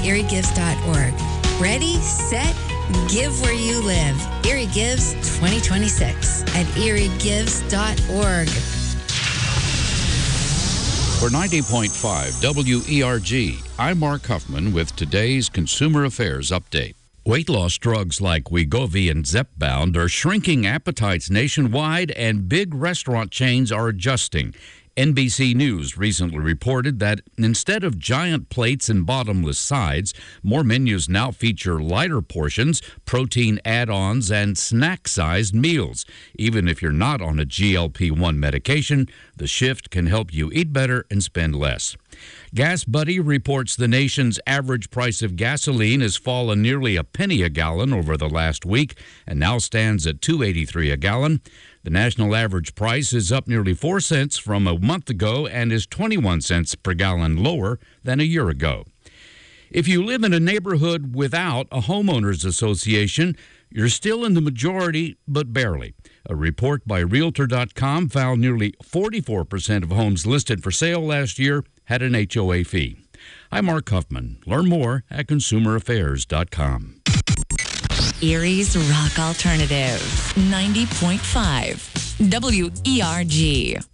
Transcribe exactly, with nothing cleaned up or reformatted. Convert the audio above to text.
erie gives dot org. Ready, set, give where you live. Erie Gives twenty twenty-six at erie gives dot org. For ninety point five W E R G, I'm Mark Huffman with today's Consumer Affairs Update. Weight loss drugs like Wegovy and Zepbound are shrinking appetites nationwide, and big restaurant chains are adjusting. N B C News recently reported that instead of giant plates and bottomless sides, more menus now feature lighter portions, protein add-ons, and snack-sized meals. Even if you're not on a G L P one medication, the shift can help you eat better and spend less. Gas Buddy reports the nation's average price of gasoline has fallen nearly a penny a gallon over the last week and now stands at two dollars and eighty-three cents a gallon. The national average price is up nearly four cents from a month ago and is twenty-one cents per gallon lower than a year ago. If you live in a neighborhood without a homeowners association, you're still in the majority, but barely. A report by Realtor dot com found nearly forty-four percent of homes listed for sale last year had an H O A fee. I'm Mark Huffman. Learn more at consumer affairs dot com. Erie's Rock Alternative, ninety point five W E R G.